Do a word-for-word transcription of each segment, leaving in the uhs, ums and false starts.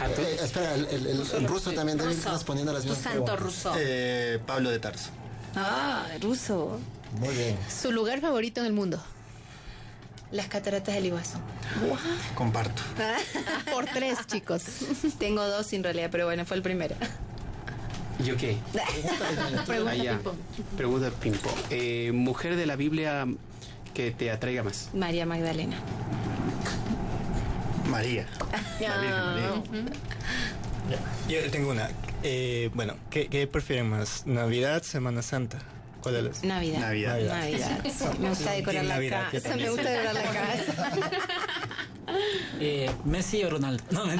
Eh, espera, el, el, el, el ruso también debe ir respondiendo a las Tu mismas santo preguntas. ruso. Eh, Pablo de Tarso. Ah, ruso. Muy bien. Su lugar favorito en el mundo. Las cataratas del Iguazú. Comparto. Por tres, chicos. Tengo dos en realidad, pero bueno, fue el primero. ¿Y ok? Pregunta Ah, ya. ping-pong. Pregunta ping-pong. Eh, mujer de la Biblia que te atraiga más. María Magdalena. María. La Virgen María. Yo tengo una. Eh, bueno, ¿qué, ¿qué prefieren más? ¿Navidad, Semana Santa? ¿Cuál de las? Navidad. Navidad. Navidad. Sí, me gusta decorar Team la Navidad, yo casa. también. Me gusta decorar la casa. Eh, Messi o Ronaldo. No, mentira.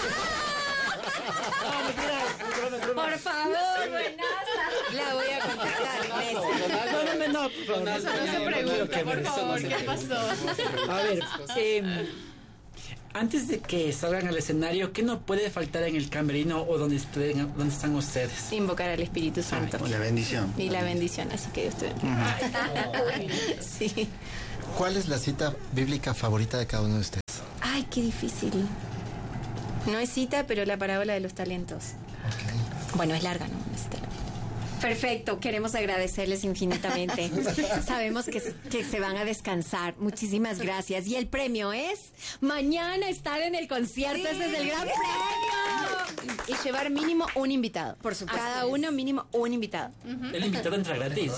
Por favor, buenaza. La voy a contestar, Messi. No, no, no, no, por favor. Eso no se pregunta, por favor, ¿qué pasó? A ver, eh, antes de que salgan al escenario, ¿qué no puede faltar en el camerino o donde, estén, donde están ustedes? Invocar al Espíritu Santo. La bendición. Y la bendición, así que Dios te bendiga. Sí. ¿Cuál es la cita bíblica favorita de cada uno de ustedes? Ay, qué difícil. No es cita, pero la parábola de los talentos. Ok. Bueno, es larga, ¿no? No es cita. Perfecto, queremos agradecerles infinitamente. Sabemos que, que se van a descansar. Muchísimas gracias. Y el premio es mañana estar en el concierto. Sí. Ese es el gran premio. Y llevar mínimo un invitado. Por supuesto. Cada uno mínimo un invitado. Uh-huh. El invitado entra gratis.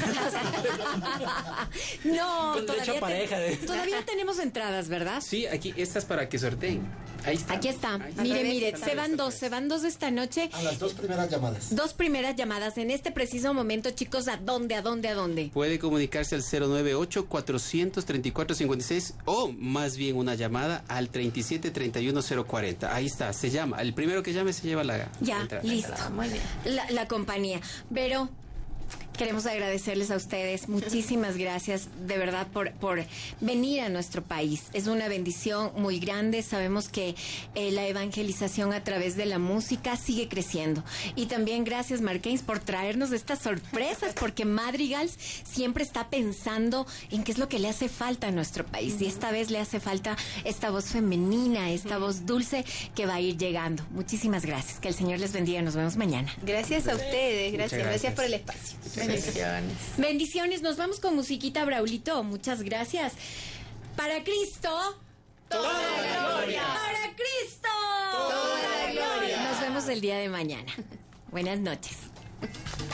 No, con todavía, derecho pareja de... todavía tenemos entradas, ¿verdad? Sí, aquí estas para que sorteen. Ahí está. Aquí está. Ahí está. Mire, mire, se van dos, se van dos esta noche. A las dos primeras llamadas. Dos primeras llamadas en este preciso momento, chicos. ¿A dónde, a dónde, a dónde? Puede comunicarse al cero nueve ocho, cuatro tres cuatro, cinco seis o más bien una llamada al treinta y siete, treinta y uno, cero cuarenta. Ahí está, se llama. El primero que llame se lleva la... Ya, la entrada. listo. Muy bien. La, la compañía. Pero... queremos agradecerles a ustedes. Muchísimas gracias de verdad por, por venir a nuestro país. Es una bendición muy grande. Sabemos que eh, la evangelización a través de la música sigue creciendo. Y también gracias, Marqués, por traernos estas sorpresas, porque Madrigals siempre está pensando en qué es lo que le hace falta a nuestro país. Y esta vez le hace falta esta voz femenina, esta voz dulce que va a ir llegando. Muchísimas gracias. Que el Señor les bendiga. Nos vemos mañana. Gracias a ustedes. Gracias. Gracias. Gracias por el espacio. Bendiciones. Bendiciones. Nos vamos con musiquita, Braulito. Muchas gracias. Para Cristo. Toda la gloria. Para Cristo. Toda la gloria. Nos vemos el día de mañana. Buenas noches.